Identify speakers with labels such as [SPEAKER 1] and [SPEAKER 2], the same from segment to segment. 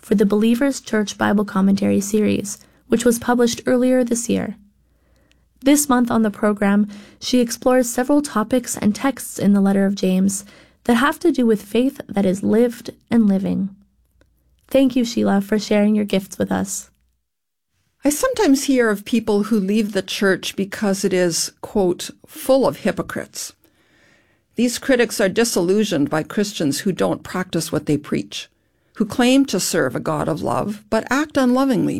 [SPEAKER 1] for the Believers Church Bible Commentary series, which was published earlier this year. This month on the program, she explores several topics and texts in the letter of James that have to do with faith that is lived and living. Thank you, Sheila, for sharing your gifts with us.
[SPEAKER 2] I sometimes hear of people who leave the church because it is, quote, full of hypocrites. These critics are disillusioned by Christians who don't practice what they preach, who claim to serve a God of love, but act unlovingly.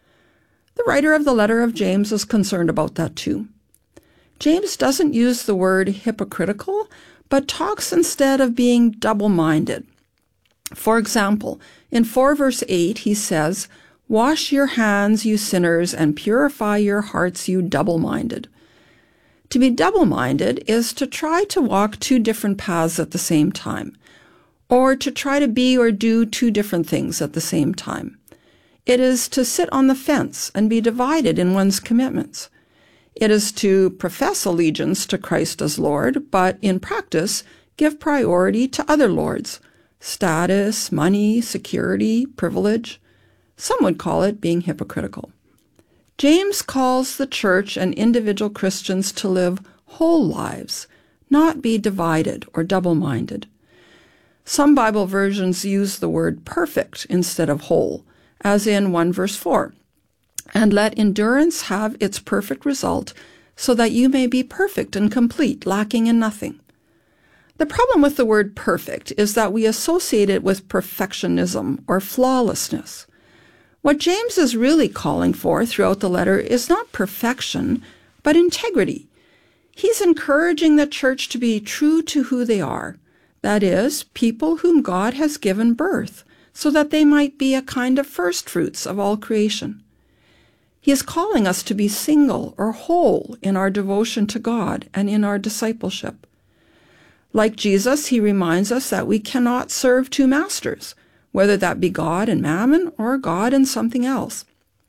[SPEAKER 2] The writer of the letter of James is concerned about that too. James doesn't use the word hypocritical, but talks instead of being double-minded. For example, in 4 verse 8, he says, "Wash your hands, you sinners, and purify your hearts, you double-minded." To be double-minded is to try to walk two different paths at the same time, or to try to be or do two different things at the same time. It is to sit on the fence and be divided in one's commitments. It is to profess allegiance to Christ as Lord, but in practice give priority to other lords, status, money, security, privilege. Some would call it being hypocritical. James calls the church and individual Christians to live whole lives, not be divided or double-minded. Some Bible versions use the word perfect instead of whole, as in 1 verse 4. "And let endurance have its perfect result, so that you may be perfect and complete, lacking in nothing." The problem with the word perfect is that we associate it with perfectionism or flawlessness. What James is really calling for throughout the letter is not perfection, but integrity. He's encouraging the church to be true to who they are, that is, people whom God has given birth, so that they might be a kind of first fruits of all creation. He is calling us to be single or whole in our devotion to God and in our discipleship. Like Jesus, he reminds us that we cannot serve two masters, whether that be God and mammon or God and something else.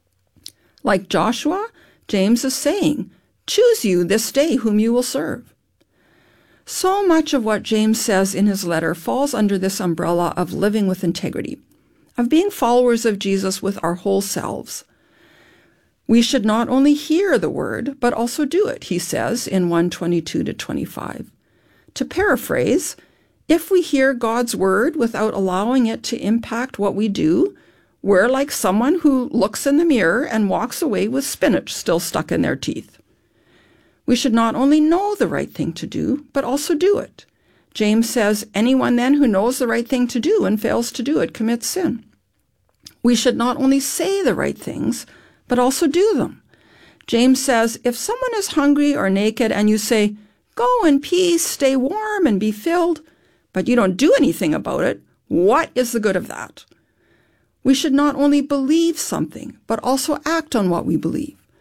[SPEAKER 2] Like Joshua, James is saying, "Choose you this day whom you will serve." So much of what James says in his letter falls under this umbrella of living with integrity, of being followers of Jesus with our whole selves. We should not only hear the word, but also do it, he says in 1:22-25. To paraphrase, if we hear God's word without allowing it to impact what we do, we're like someone who looks in the mirror and walks away with spinach still stuck in their teeth. We should not only know the right thing to do, but also do it. James says, anyone then who knows the right thing to do and fails to do it commits sin. We should not only say the right things, but also do them. James says, if someone is hungry or naked and you say, "Go in peace, stay warm and be filled," but you don't do anything about it, what is the good of that? We should not only believe something, but also act on what we believe.